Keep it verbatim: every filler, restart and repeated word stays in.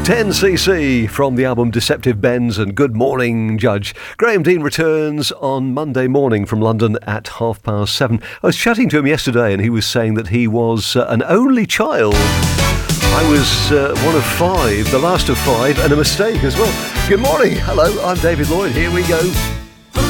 ten C C from the album Deceptive Bends and Good Morning Judge. Graham Dean returns on Monday morning from London at half past seven. I was chatting to him yesterday and he was saying that he was uh, an only child. I was uh, one of five, the last of five, and a mistake as well. Good morning. Hello, I'm David Lloyd. Here we go.